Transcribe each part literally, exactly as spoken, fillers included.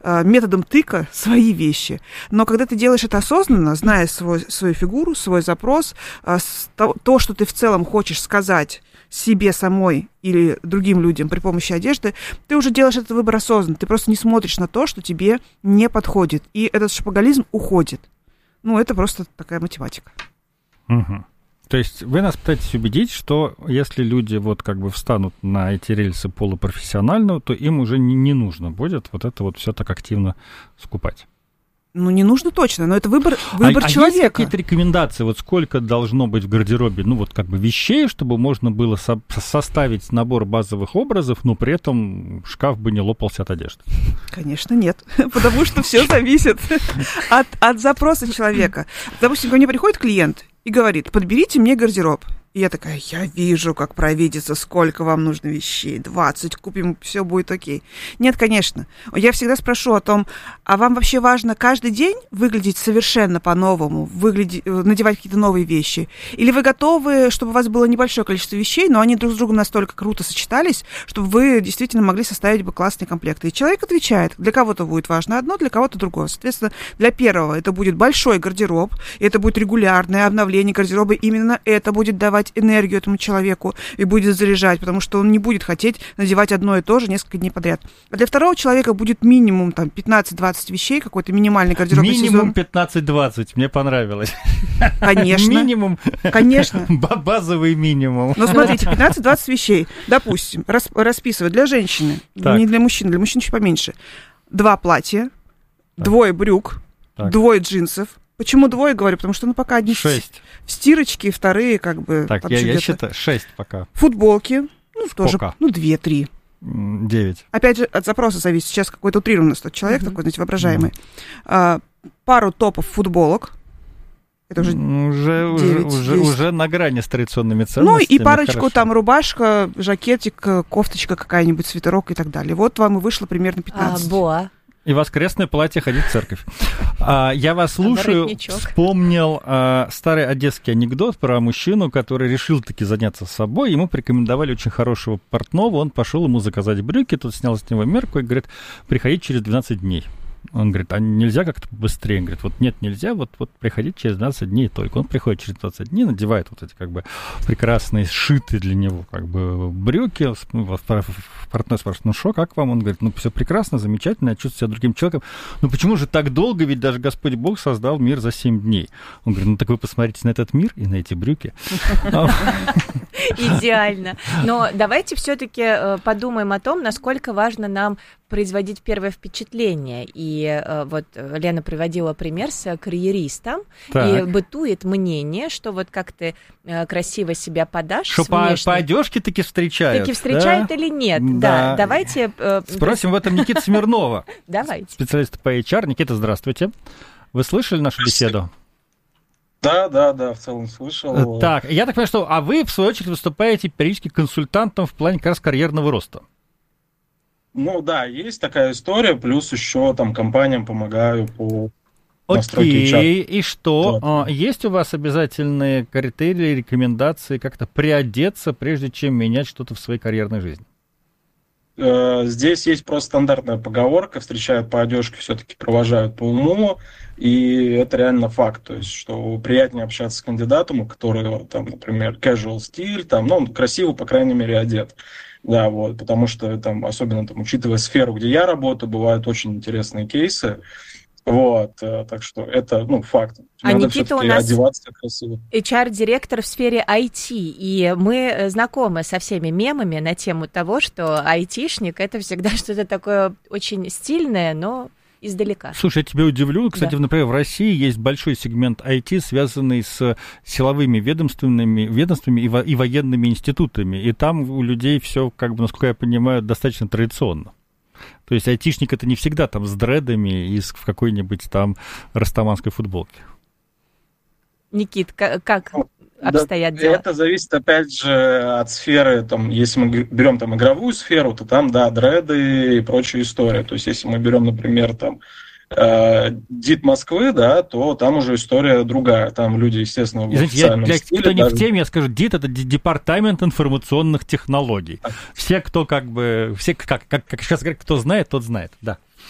методом тыка свои вещи. Но когда ты делаешь это осознанно, зная свой, свою фигуру, свой запрос, то, что ты в целом хочешь сказать себе самой или другим людям при помощи одежды, ты уже делаешь этот выбор осознанно. Ты просто не смотришь на то, что тебе не подходит. И этот шопоголизм уходит. Ну, это просто такая математика. Угу. То есть вы нас пытаетесь убедить, что если люди вот как бы встанут на эти рельсы полупрофессионально, то им уже не, не нужно будет вот это вот все так активно скупать. Ну, не нужно точно, но это выбор, выбор а, человека. А есть какие-то рекомендации, вот сколько должно быть в гардеробе, ну, вот как бы вещей, чтобы можно было со- составить набор базовых образов, но при этом шкаф бы не лопался от одежды? Конечно, нет, потому что все зависит от, от запроса человека. Допустим, ко мне приходит клиент и говорит: подберите мне гардероб. И я такая: я вижу, как провидица, сколько вам нужно вещей, двадцать, купим, все будет окей. Нет, конечно. Я всегда спрошу о том, а вам вообще важно каждый день выглядеть совершенно по-новому, выглядеть, надевать какие-то новые вещи? Или вы готовы, чтобы у вас было небольшое количество вещей, но они друг с другом настолько круто сочетались, чтобы вы действительно могли составить бы классные комплекты? И человек отвечает: для кого-то будет важно одно, для кого-то другое. Соответственно, для первого это будет большой гардероб, и это будет регулярное обновление гардероба, именно это будет давать энергию этому человеку и будет заряжать, потому что он не будет хотеть надевать одно и то же несколько дней подряд. А для второго человека будет минимум там пятнадцать-двадцать вещей, какой-то минимальный гардероб. Минимум пятнадцать-двадцать, мне понравилось. Конечно. Минимум. Конечно. Базовый минимум. Ну, смотрите, пятнадцать-двадцать вещей, допустим, рас, расписывать для женщины, так. Не для мужчин, для мужчин чуть поменьше. Два платья, так. Двое брюк, так. Двое джинсов. Почему двое, говорю? Потому что, ну, пока одни шесть. В стирочке, вторые, как бы... Так, я, я считаю, шесть пока. Футболки, ну, Сколько? тоже, ну, две-три. Девять. Опять же, от запроса зависит. Сейчас какой-то утрированный тот человек, mm-hmm. такой, знаете, воображаемый. Mm-hmm. А, пару топов футболок. Это уже уже, девять, уже, уже на грани с традиционными ценностями. Ну, и парочку хорошо. Там рубашка, жакетик, кофточка какая-нибудь, свитерок и так далее. Вот вам и вышло примерно пятнадцать. А, боа. И воскресное платье ходить в церковь. А, я вас слушаю, вспомнил а, старый одесский анекдот про мужчину, который решил таки заняться собой. Ему порекомендовали очень хорошего портного, он пошел ему заказать брюки, тот снял с него мерку и говорит: приходить через двенадцать дней. Он говорит: а нельзя как-то быстрее? Он говорит: вот нет, нельзя, вот, вот приходить через двенадцать дней только. Он приходит через двадцать дней, надевает вот эти как бы прекрасные, сшитые для него как бы брюки. Портной спрашивает: ну что, как вам? Он говорит: ну все прекрасно, замечательно, я чувствую себя другим человеком. Ну почему же так долго? Ведь даже Господь Бог создал мир за семь дней. Он говорит: ну так вы посмотрите на этот мир и на эти брюки. Идеально. Но давайте все-таки подумаем о том, насколько важно нам производить первое впечатление. И э, вот Лена приводила пример с карьеристом, так. И бытует мнение, что вот как ты э, красиво себя подашь. Что по, по одежке таки встречают. Таки встречают, да? Или нет? Да. Да. Давайте... Э, Спросим в этом Никиту Смирнова. Давайте. Специалист по эйч ар. Никита, здравствуйте. Вы слышали нашу беседу? Да, да, да, в целом слышал. Так, я так понимаю, что... А вы, в свою очередь, выступаете периодически консультантом в плане как раз карьерного роста. Ну да, есть такая история, плюс еще там компаниям помогаю по настройке эйч ар. Окей, и что? Вот. Есть у вас обязательные критерии, рекомендации как-то приодеться, прежде чем менять что-то в своей карьерной жизни? Здесь есть просто стандартная поговорка: встречают по одежке, все-таки провожают по уму, и это реально факт, то есть что приятнее общаться с кандидатом, у которого там, например, casual стиль, там, ну, он красиво, по крайней мере, одет. Да, вот, потому что там, особенно там, учитывая сферу, где я работаю, бывают очень интересные кейсы. Вот, так что это, ну, факт. А Надо Никита у нас одеваться красиво. эйч ар-директор в сфере ай ти, и мы знакомы со всеми мемами на тему того, что айтишник — это всегда что-то такое очень стильное, но издалека. Слушай, я тебя удивлю. Кстати, да. Например, в России есть большой сегмент ай ти, связанный с силовыми ведомствами, ведомствами и, во, и военными институтами. И там у людей все, как бы, насколько я понимаю, достаточно традиционно. То есть айтишник — это не всегда там с дредами и в какой-нибудь там растаманской футболке. Никит, как, как обстоят да, дела? Это зависит, опять же, от сферы. Там, если мы берем там игровую сферу, то там, да, дреды и прочая история. То есть, если мы берем, например, там э, ДИТ Москвы, да, то там уже история другая. Там люди, естественно, в Извините, официальном я, для, стиле. Кто не даже... в теме, я скажу, ДИТ — это Департамент информационных технологий. Все, кто как бы... Все, как, как, как сейчас говорят, кто знает, тот знает, да.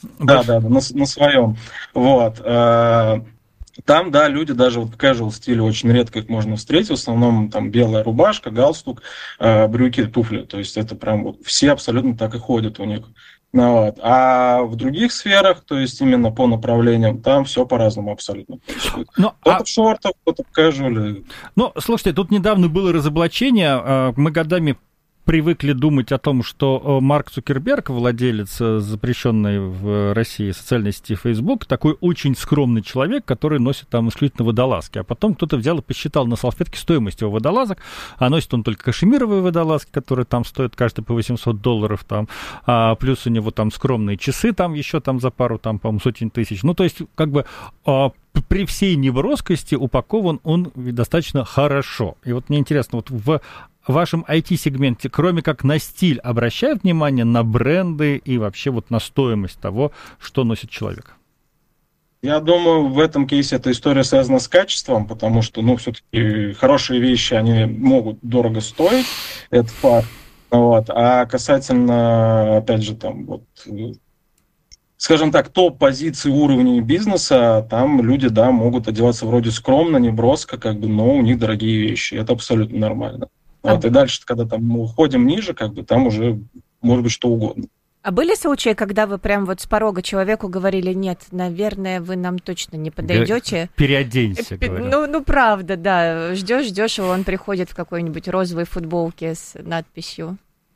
Да, да, да, на, на своем. Вот. Там, да, люди даже вот в casual стиле очень редко их можно встретить. В основном там белая рубашка, галстук, брюки, туфли. То есть это прям вот все абсолютно так и ходят у них. Ну, вот. А в других сферах, то есть именно по направлениям, там все по-разному абсолютно происходит. Но, кто-то а... в шортах, кто-то в casual. Ну, слушайте, тут недавно было разоблачение. Мы годами привыкли думать о том, что Марк Цукерберг, владелец запрещенной в России социальной сети Facebook, такой очень скромный человек, который носит там исключительно водолазки. А потом кто-то взял и посчитал на салфетке стоимость его водолазок, а носит он только кашемировые водолазки, которые там стоят каждый по восемьсот долларов, там, а плюс у него там скромные часы там еще там за пару, там, по-моему, сотен тысяч. Ну, то есть, как бы... при всей неброскости упакован он достаточно хорошо. И вот мне интересно, вот в вашем ай ти-сегменте, кроме как на стиль, обращают внимание на бренды и вообще вот на стоимость того, что носит человек? Я думаю, в этом кейсе эта история связана с качеством, потому что, ну, все-таки хорошие вещи, они могут дорого стоить, это факт. Вот. А касательно, опять же, там, вот... скажем так, топ-позиции уровней бизнеса, там люди, да, могут одеваться вроде скромно, не броско, как бы, но у них дорогие вещи. Это абсолютно нормально. А... Вот, и дальше, когда там мы уходим ниже, как бы, там уже может быть что угодно. А были случаи, когда вы прям вот с порога человеку говорили: нет, наверное, вы нам точно не подойдете? Переоденься, П- говорю. Ну, ну, правда, да. Ждешь, ждешь, и он приходит в какой-нибудь розовой футболке с надписью.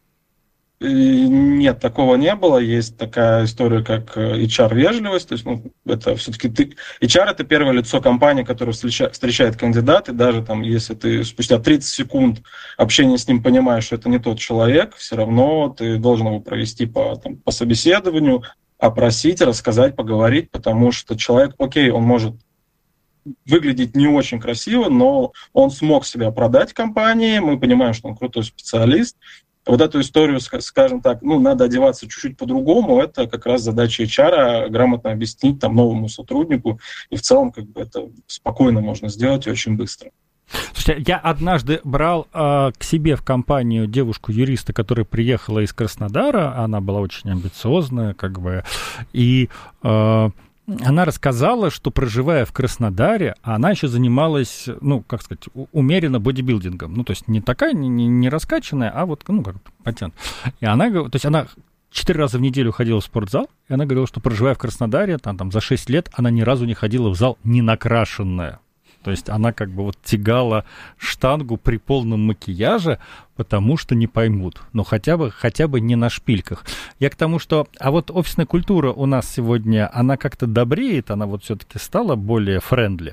Нет, такого не было. Есть такая история, как эйч ар-вежливость. То есть, ну, это все-таки ты... эйч ар — это первое лицо компании, которое встречает, встречает кандидата. И даже там, если ты спустя тридцать секунд общения с ним понимаешь, что это не тот человек, все равно ты должен его провести по, там, по собеседованию, опросить, рассказать, поговорить, потому что человек, окей, он может выглядеть не очень красиво, но он смог себя продать компании, мы понимаем, что он крутой специалист. Вот эту историю, скажем так, ну, надо одеваться чуть-чуть по-другому, это как раз задача эйч ар, грамотно объяснить там новому сотруднику, и в целом как бы это спокойно можно сделать и очень быстро. Слушайте, я однажды брал э, к себе в компанию девушку-юриста, которая приехала из Краснодара, она была очень амбициозная, как бы, и... Э, она рассказала, что, проживая в Краснодаре, она еще занималась, ну, как сказать, умеренно бодибилдингом. Ну, то есть не такая, не, не раскачанная, а вот, ну, как потянут. И она, то есть она четыре раза в неделю ходила в спортзал, и она говорила, что, проживая в Краснодаре, там, там, за шесть лет, она ни разу не ходила в зал не накрашенная. То есть она как бы вот тягала штангу при полном макияже, потому что не поймут. Но хотя бы, хотя бы не на шпильках. Я к тому, что... А вот офисная культура у нас сегодня, она как-то добреет, она вот все-таки стала более френдли.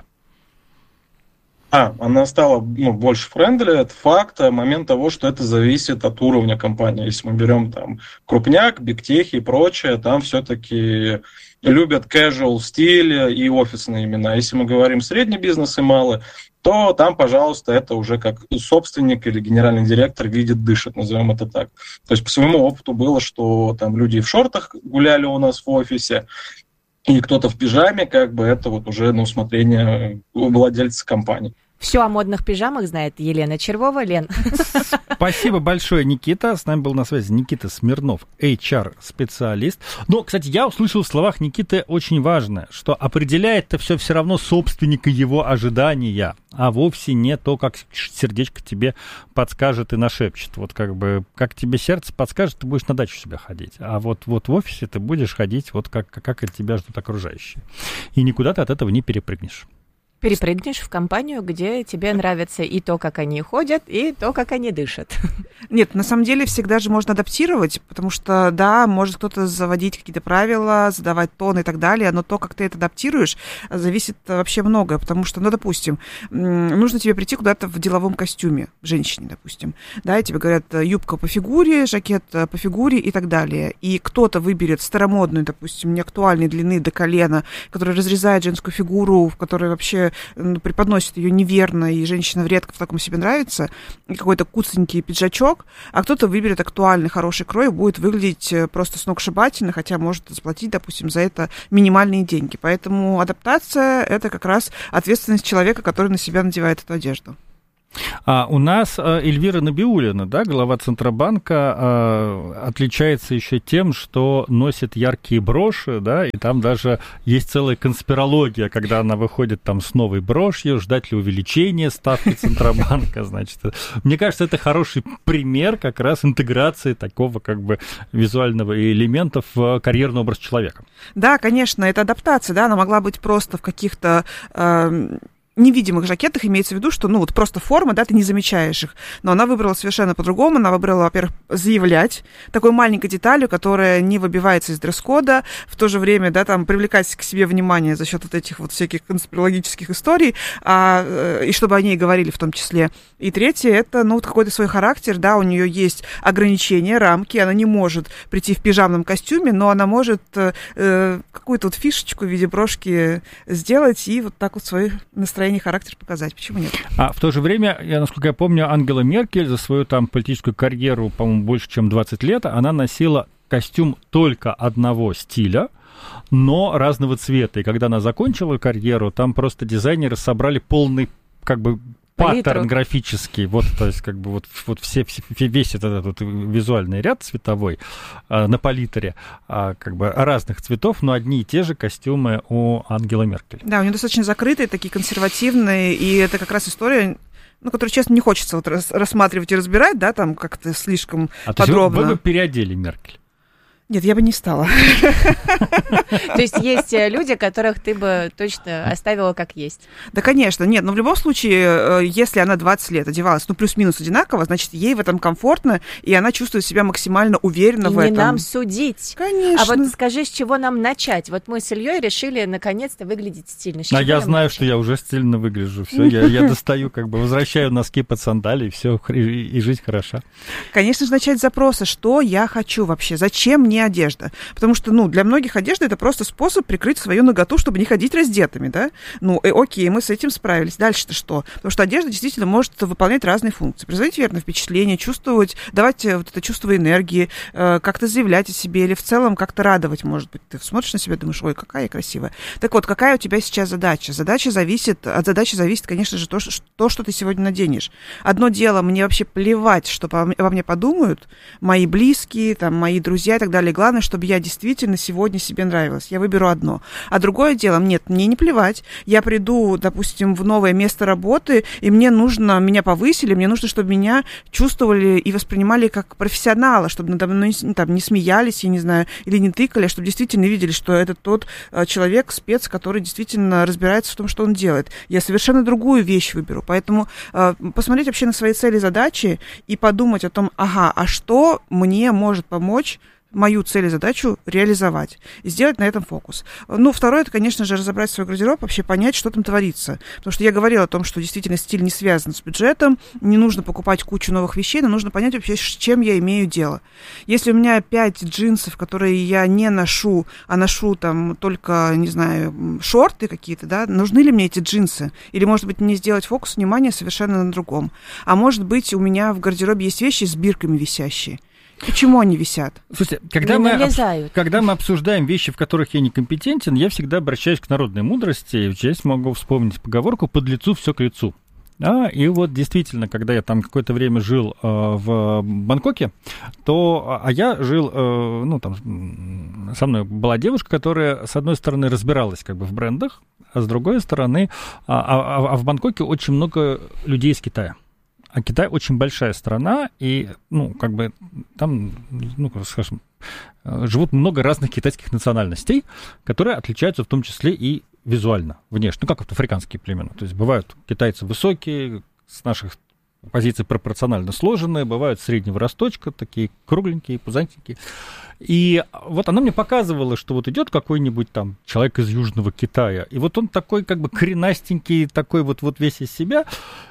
А, она стала, ну, больше френдли, это факт, а момент того, что это зависит от уровня компании. Если мы берем там крупняк, бигтехи и прочее, там все-таки любят casual стиль и офисные имена. Если мы говорим средний бизнес и малый, то там, пожалуйста, это уже как собственник или генеральный директор видит, дышит, назовем это так. То есть по своему опыту было, что там люди в шортах гуляли у нас в офисе, и кто-то в пижаме, как бы это вот уже на усмотрение владельца компании. Все о модных пижамах знает Елена Червова. Лен. Спасибо большое, Никита. С нами был на связи Никита Смирнов, эйч ар-специалист. Но, кстати, я услышал в словах Никиты очень важное, что определяет это все все равно собственника его ожидания, а вовсе не то, как сердечко тебе подскажет и нашепчет. Вот как бы, как тебе сердце подскажет, ты будешь на дачу себя ходить. А вот, вот в офисе ты будешь ходить, вот как, как от тебя ждут окружающие. И никуда ты от этого не перепрыгнешь. Перепрыгнешь в компанию, где тебе нравится и то, как они ходят, и то, как они дышат. Нет, на самом деле всегда же можно адаптировать, потому что, да, может кто-то заводить какие-то правила, задавать тон и так далее, но то, как ты это адаптируешь, зависит вообще многое, потому что, ну, допустим, нужно тебе прийти куда-то в деловом костюме, женщине, допустим, да, и тебе говорят, юбка по фигуре, жакет по фигуре и так далее, и кто-то выберет старомодную, допустим, неактуальной длины до колена, который разрезает женскую фигуру, в которой вообще преподносит ее неверно, и женщина редко в таком себе нравится, и какой-то куценький пиджачок, а кто-то выберет актуальный, хороший крой и будет выглядеть просто сногсшибательно, хотя может заплатить, допустим, за это минимальные деньги. Поэтому адаптация — это как раз ответственность человека, который на себя надевает эту одежду. А у нас Эльвира Набиуллина, да, глава Центробанка, отличается еще тем, что носит яркие броши, да, и там даже есть целая конспирология, когда она выходит там с новой брошью, ждать ли увеличения ставки Центробанка, значит. Мне кажется, это хороший пример как раз интеграции такого как бы визуального элемента в карьерный образ человека. Да, конечно, это адаптация, да, она могла быть просто в каких-то... Э- невидимых жакетах, имеется в виду, что, ну, вот просто форма, да, ты не замечаешь их. Но она выбрала совершенно по-другому. Она выбрала, во-первых, заявлять такой маленькой деталью, которая не выбивается из дресс-кода, в то же время, да, там, привлекать к себе внимание за счет вот этих вот всяких конспирологических историй, а, и чтобы о ней говорили в том числе. И третье, это, ну, вот какой-то свой характер, да, у нее есть ограничения, рамки, она не может прийти в пижамном костюме, но она может э, какую-то вот фишечку в виде брошки сделать и вот так вот свое настроение, характер показать. Почему нет? А в то же время, я, насколько я помню, Ангела Меркель за свою там политическую карьеру, по-моему, больше, чем двадцать лет, она носила костюм только одного стиля, но разного цвета. И когда она закончила карьеру, там просто дизайнеры собрали полный, как бы, паттерн графический, вот, то есть, как бы, вот, вот все, все, весь этот, этот визуальный ряд цветовой а, на палитре, а, как бы, разных цветов, но одни и те же костюмы у Ангелы Меркель. Да, у нее достаточно закрытые, такие консервативные, и это как раз история, ну, которую, честно, не хочется вот рассматривать и разбирать, да, там как-то слишком а подробно. А вы бы переодели Меркель? Нет, я бы не стала. То есть есть люди, которых ты бы точно оставила как есть? Да, конечно, нет, но в любом случае, если она двадцать лет одевалась, ну, плюс-минус одинаково, значит, ей в этом комфортно, и она чувствует себя максимально уверенно в этом. И не нам судить. Конечно. А вот скажи, с чего нам начать? Вот мы с Ильей решили наконец-то выглядеть стильно. А я знаю, начать? Что я уже стильно выгляжу. Все, я, я достаю, как бы возвращаю носки под сандалии, все, и, и жизнь хороша. Конечно же, начать с запроса, что я хочу вообще, зачем мне одежда. Потому что, ну, для многих одежда — это просто способ прикрыть свою наготу, чтобы не ходить раздетыми, да? Ну, э, окей, мы с этим справились. Дальше-то что? Потому что одежда действительно может выполнять разные функции. Производить верное впечатление, чувствовать, давать вот это чувство энергии, э, как-то заявлять о себе или в целом как-то радовать, может быть. Ты смотришь на себя, думаешь, ой, какая я красивая. Так вот, какая у тебя сейчас задача? Задача зависит, от задачи зависит, конечно же, то, что, то, что ты сегодня наденешь. Одно дело, мне вообще плевать, что обо мне подумают мои близкие, там, мои друзья и так далее. Главное, чтобы я действительно сегодня себе нравилась. Я выберу одно. А другое дело, нет, мне не плевать. Я приду, допустим, в новое место работы, и мне нужно, меня повысили, мне нужно, чтобы меня чувствовали и воспринимали как профессионала, чтобы надо мной там, не смеялись, я не знаю, или не тыкали, а чтобы действительно видели, что это тот а, человек, спец, который действительно разбирается в том, что он делает. Я совершенно другую вещь выберу. Поэтому а, посмотреть вообще на свои цели и задачи и подумать о том, ага, а что мне может помочь мою цель и задачу реализовать и сделать на этом фокус. Ну, второе, это, конечно же, разобрать свой гардероб, вообще понять, что там творится. Потому что я говорила о том, что действительно стиль не связан с бюджетом, не нужно покупать кучу новых вещей, но нужно понять вообще, с чем я имею дело. Если у меня пять джинсов, которые я не ношу, а ношу там только, не знаю, шорты какие-то, да, нужны ли мне эти джинсы? Или, может быть, мне сделать фокус внимания совершенно на другом? А может быть, у меня в гардеробе есть вещи с бирками висящие. Почему они висят? Слушайте, когда мы, об, когда мы обсуждаем вещи, в которых я некомпетентен, я всегда обращаюсь к народной мудрости. Здесь могу вспомнить поговорку «под лицу все к лицу». А, и вот действительно, когда я там какое-то время жил э, в Бангкоке, то, а я жил, э, ну, там, со мной была девушка, которая, с одной стороны, разбиралась как бы в брендах, а с другой стороны, а, а, а в Бангкоке очень много людей из Китая. А Китай очень большая страна, и, ну, как бы там, ну, скажем, живут много разных китайских национальностей, которые отличаются в том числе и визуально, внешне, ну, как вот африканские племена. То есть бывают китайцы высокие, с наших позиций пропорционально сложенные, бывают среднего росточка, такие кругленькие, пузатенькие. И вот она мне показывала, что вот идет какой-нибудь там человек из Южного Китая, и вот он такой как бы коренастенький, такой вот, вот весь из себя.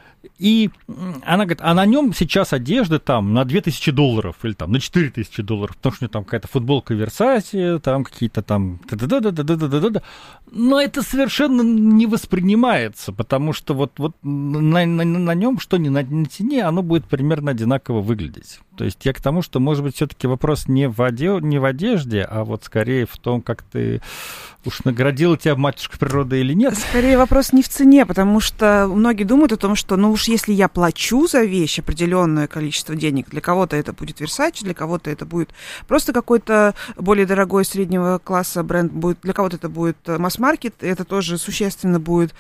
И она говорит, а на нем сейчас одежда там на две тысячи долларов или там на четыре тысячи долларов, потому что у него там какая-то футболка Versace, там какие-то там... Но это совершенно не воспринимается, потому что вот, вот на, на, на нем, что ни на, на цене, оно будет примерно одинаково выглядеть. То есть я к тому, что, может быть, все-таки вопрос не в, оде, не в одежде, а вот скорее в том, как ты уж наградила тебя матушка природа или нет. Скорее вопрос не в цене, потому что многие думают о том, что ну уж если я плачу за вещь определенное количество денег, для кого-то это будет Versace, для кого-то это будет просто какой-то более дорогой среднего класса бренд, будет, для кого-то это будет масс-маркет, это тоже существенно будет.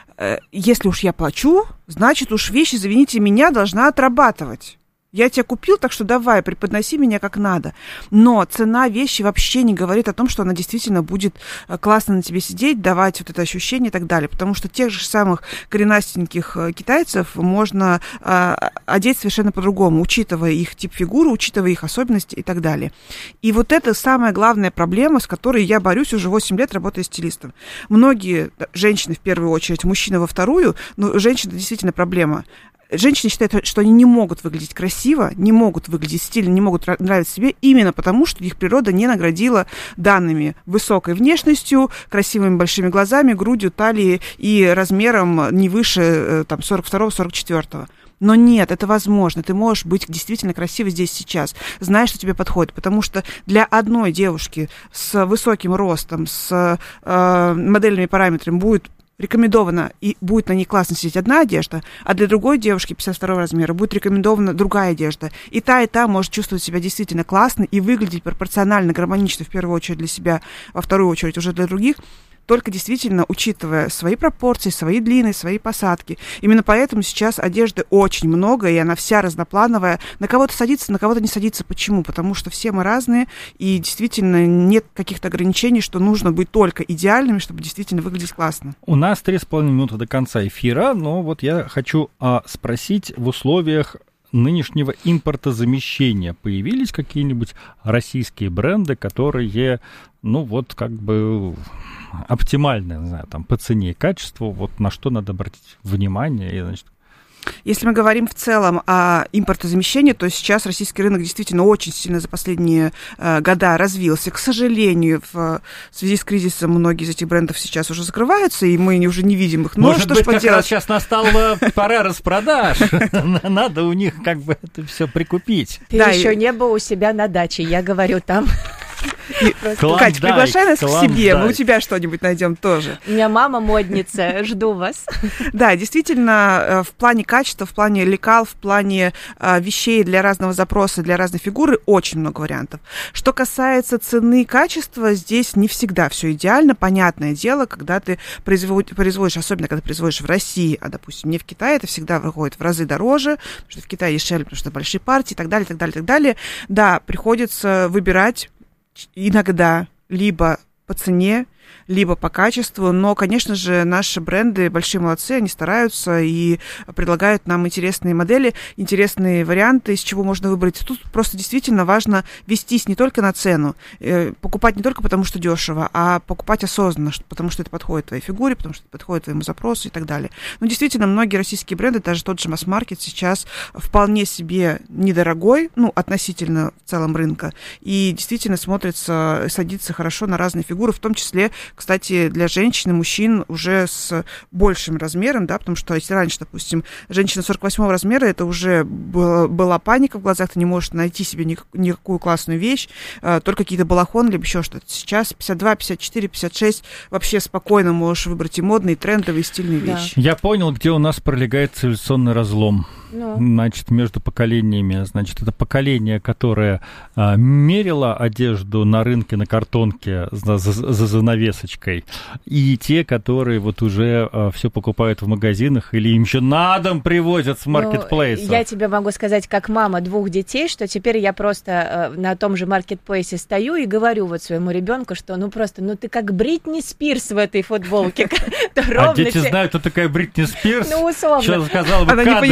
Если уж я плачу, значит уж вещь, извините меня, должна отрабатывать. Я тебя купил, так что давай, преподноси меня как надо. Но цена вещи вообще не говорит о том, что она действительно будет классно на тебе сидеть, давать вот это ощущение и так далее. Потому что тех же самых коренастеньких китайцев можно а, одеть совершенно по-другому, учитывая их тип фигуры, учитывая их особенности и так далее. И вот это самая главная проблема, с которой я борюсь уже восемь лет, работая стилистом. Многие женщины в первую очередь, мужчины во вторую, но женщина действительно проблема. Женщины считают, что они не могут выглядеть красиво, не могут выглядеть стильно, не могут нравиться себе именно потому, что их природа не наградила данными высокой внешностью, красивыми большими глазами, грудью, талией и размером не выше там, сорок второго сорок четвёртого. Но нет, это возможно. Ты можешь быть действительно красивой здесь сейчас, зная, что тебе подходит. Потому что для одной девушки с высоким ростом, с э, модельными параметрами будет рекомендовано и будет на ней классно сидеть одна одежда, а для другой девушки пятьдесят второго размера будет рекомендована другая одежда. И та, и та может чувствовать себя действительно классно и выглядеть пропорционально, гармонично, в первую очередь для себя, во вторую очередь уже для других, только действительно учитывая свои пропорции, свои длины, свои посадки. Именно поэтому сейчас одежды очень много, и она вся разноплановая. На кого-то садится, на кого-то не садится. Почему? Потому что все мы разные, и действительно нет каких-то ограничений, что нужно быть только идеальными, чтобы действительно выглядеть классно. У нас три с половиной минуты до конца эфира, но вот я хочу а, спросить, в условиях нынешнего импортозамещения появились какие-нибудь российские бренды, которые, ну вот, как бы оптимальные, не знаю, там, по цене и качеству, вот на что надо обратить внимание, и, значит... Если мы говорим в целом о импортозамещении, то сейчас российский рынок действительно очень сильно за последние э, года развился. К сожалению, в, в связи с кризисом многие из этих брендов сейчас уже закрываются, и мы уже не видим их. Но Может что быть, ж как поделать? раз сейчас настала пора распродаж. Надо у них как бы это все прикупить. Ты еще не был у себя на даче, я говорю там... Кать, приглашай нас к себе, мы у тебя что-нибудь найдем тоже. У меня мама модница, жду вас. Да, действительно, в плане качества, в плане лекал, в плане вещей для разного запроса, для разной фигуры очень много вариантов. Что касается цены и качества, здесь не всегда все идеально. Понятное дело, когда ты производишь, особенно когда производишь в России, а, допустим, не в Китае, это всегда выходит в разы дороже, потому что в Китае дешевле, потому что большие партии и так далее, и так далее, и так далее. Да, приходится выбирать иногда либо по цене, либо по качеству, но, конечно же, наши бренды большие молодцы, они стараются и предлагают нам интересные модели, интересные варианты, из чего можно выбрать. Тут просто действительно важно вестись не только на цену, покупать не только потому, что дешево, а покупать осознанно, потому что это подходит твоей фигуре, потому что это подходит твоему запросу и так далее. Но действительно, многие российские бренды, даже тот же масс-маркет сейчас вполне себе недорогой, ну, относительно в целом рынка, и действительно смотрится, садится хорошо на разные фигуры, в том числе, кстати, для женщин и мужчин уже с большим размером, да, потому что если раньше, допустим, женщина сорок восьмого размера, это уже была, была паника в глазах, ты не можешь найти себе ник- никакую классную вещь, а, только какие-то балахоны, либо еще что-то. Сейчас пятьдесят два, пятьдесят четыре, пятьдесят шесть вообще спокойно можешь выбрать и модные, и трендовые, и стильные да. вещи. Я понял, где у нас пролегает цивилизационный разлом. Ну. Значит, между поколениями. Значит, это поколение, которое а, мерило одежду на рынке, на картонке за, за, за занавесочкой, и те, которые вот уже а, все покупают в магазинах или им еще на дом привозят с маркетплейса. Ну, я тебе могу сказать, как мама двух детей, что теперь я просто а, на том же маркетплейсе стою и говорю вот своему ребенку, что ну просто, ну ты как Бритни Спирс в этой футболке. А дети знают, кто такая Бритни Спирс? Ну, условно. Что сказала бы, она не понимает,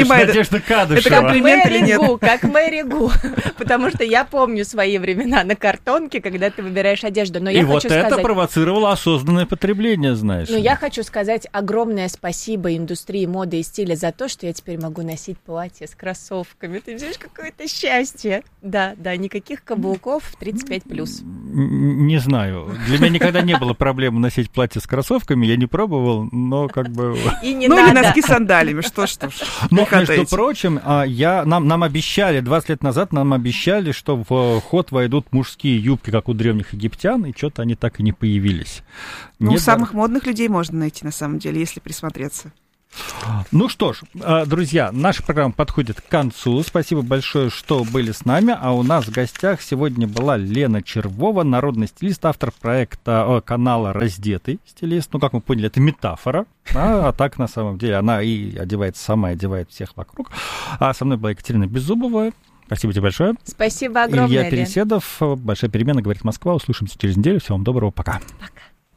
конечно, Кадышева. Это комплимент или нет? Гу, как Мэри Гу. Потому что я помню свои времена на картонке, когда ты выбираешь одежду. Но я И хочу вот это сказать... провоцировало осознанное потребление, знаешь. Но я хочу сказать огромное спасибо индустрии моды и стиля за то, что я теперь могу носить платье с кроссовками. Ты видишь, какое-то счастье. Да, да, никаких каблуков в тридцать пять плюс. Не знаю. Для меня никогда не было проблемы носить платье с кроссовками. Я не пробовал, но как бы... И не ну надо. или носки с сандалями, что ж ты. Но, между прочим, я, нам, нам обещали, двадцать лет назад нам обещали, что в ход войдут мужские юбки, как у древних египтян, и что-то они так и не появились. Ну, Нет, самых да... модных людей можно найти, на самом деле, если присмотреться. Ну что ж, друзья, наша программа подходит к концу. Спасибо большое, что были с нами. А у нас в гостях сегодня была Лена Червова, народный стилист, автор проекта канала «Раздетый стилист». Ну, как мы поняли, это метафора. А, а так, на самом деле, она и одевается сама, и одевает всех вокруг. А со мной была Екатерина Беззубова. Спасибо тебе большое. Спасибо огромное, Илья Переседов. Большая перемена, говорит Москва. Услышимся через неделю. Всего вам доброго. Пока. Пока.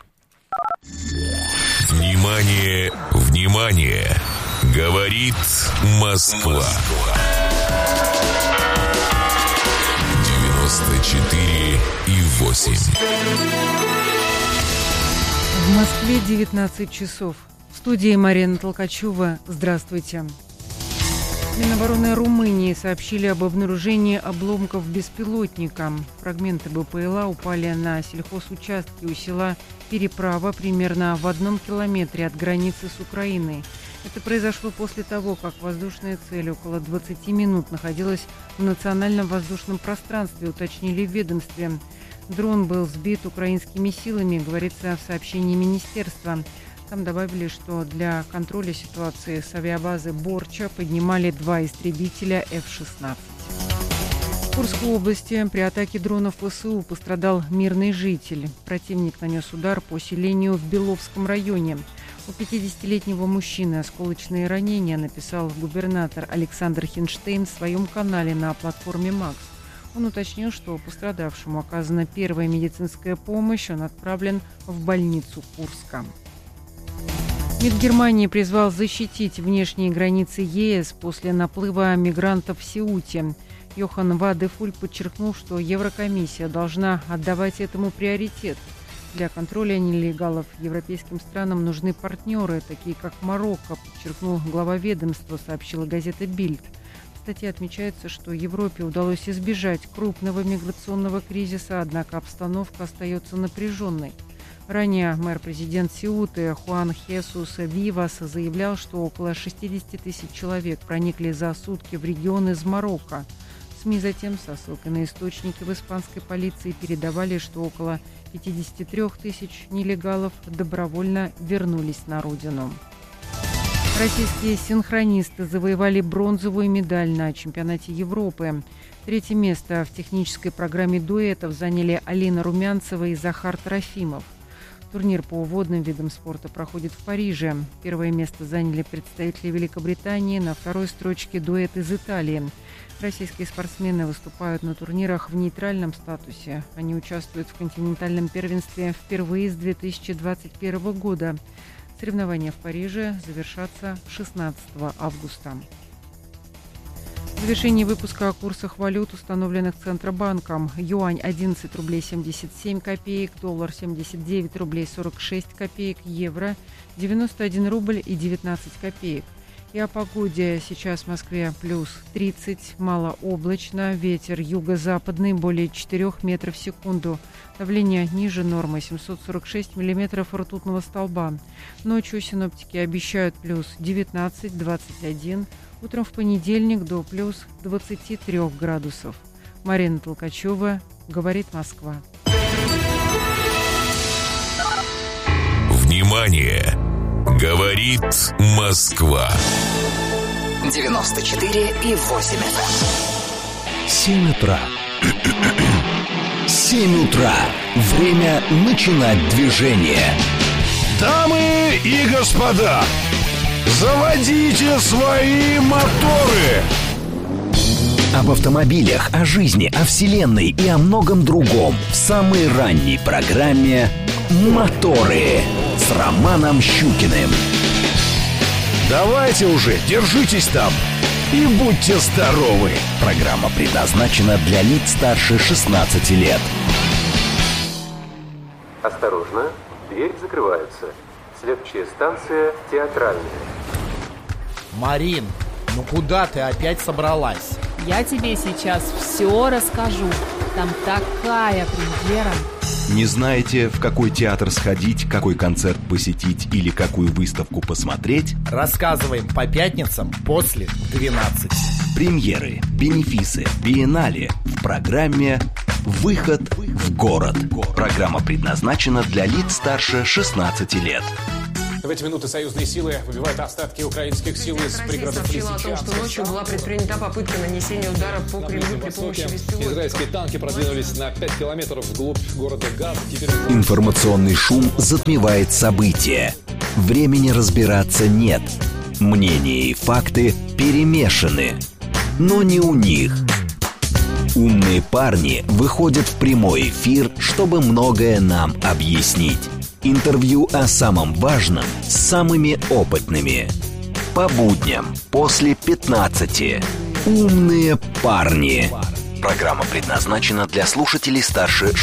Внимание, внимание! Говорит Москва. девяносто четыре и восемь. В Москве девятнадцать часов. В студии Марина Толкачева. Здравствуйте. Минобороны Румынии сообщили об обнаружении обломков беспилотника. Фрагменты БПЛА упали на сельхозучастке у села Переправа примерно в одном километре от границы с Украиной. Это произошло после того, как воздушная цель около двадцать минут находилась в национальном воздушном пространстве, уточнили в ведомстве. Дрон был сбит украинскими силами, говорится в сообщении министерства. Там добавили, что для контроля ситуации с авиабазы Борча поднимали два истребителя эф шестнадцать. В Курской области при атаке дронов ВСУ пострадал мирный житель. Противник нанес удар по селению в Беловском районе. У пятидесятилетнего мужчины осколочные ранения, написал губернатор Александр Хинштейн в своем канале на платформе «Макс». Он уточнил, что пострадавшему оказана первая медицинская помощь, он отправлен в больницу Курска. МИД Германии призвал защитить внешние границы ЕС после наплыва мигрантов в Сеуте. Йохан Вадефуль подчеркнул, что Еврокомиссия должна отдавать этому приоритет. Для контроля нелегалов европейским странам нужны партнеры, такие как Марокко, подчеркнул глава ведомства, сообщила газета «Бильд». В статье отмечается, что Европе удалось избежать крупного миграционного кризиса, однако обстановка остается напряженной. Ранее мэр-президент Сеуты Хуан Хесус Вивас заявлял, что около шестьдесят тысяч человек проникли за сутки в регион из Марокко. СМИ затем со ссылкой на источники в испанской полиции передавали, что около пятьдесят три тысяч нелегалов добровольно вернулись на родину. Российские синхронисты завоевали бронзовую медаль на чемпионате Европы. Третье место в технической программе дуэтов заняли Алина Румянцева и Захар Трофимов. Турнир по водным видам спорта проходит в Париже. Первое место заняли представители Великобритании, на второй строчке дуэт из Италии. Российские спортсмены выступают на турнирах в нейтральном статусе. Они участвуют в континентальном первенстве впервые с две тысячи двадцать первого года. Соревнования в Париже завершатся шестнадцатого августа. В завершении выпуска о курсах валют, установленных Центробанком. Юань одиннадцать рублей семьдесят семь копеек, доллар семьдесят девять рублей сорок шесть копеек, евро девяносто один рубль и девятнадцать копеек. И о погоде. Сейчас в Москве плюс тридцать, малооблачно, ветер юго-западный более четырёх метров в секунду. Давление ниже нормы семьсот сорок шесть миллиметров ртутного столба. Ночью синоптики обещают плюс девятнадцать - двадцать один, утром в понедельник до плюс двадцати трёх градусов. Марина Толкачева, говорит Москва. Внимание! Говорит Москва. девяносто четыре и восемь эф эм. семь утра. семь утра. Время начинать движение. Дамы и господа, заводите свои моторы. Об автомобилях, о жизни, о вселенной и о многом другом в самой ранней программе «Моторы» с Романом Щукиным. Давайте уже, держитесь там. и будьте здоровы. Программа предназначена для лиц старше шестнадцати лет. Осторожно, дверь закрывается. Следующая станция театральная. Марин, ну куда ты опять собралась? Я тебе сейчас все расскажу. Там такая премьера. Не знаете, в какой театр сходить, какой концерт посетить или какую выставку посмотреть? Рассказываем по пятницам после двенадцати. Премьеры, бенефисы, биеннале в программе «Выход в город». Программа предназначена для лиц старше шестнадцати лет. В эти минуты союзные силы выбивают остатки украинских сил из пригородов сообщила о том, что ночью была предпринята попытка нанесения удара по Кремлю при помощи беспилотников. Израильские танки продвинулись на пять километров вглубь города Газ. Теперь... Информационный шум затмевает события. Времени разбираться нет. Мнения и факты перемешаны. Но не у них. Умные парни выходят в прямой эфир, чтобы многое нам объяснить. Интервью о самом важном с самыми опытными. По будням после пятнадцати. Умные парни. Программа предназначена для слушателей старше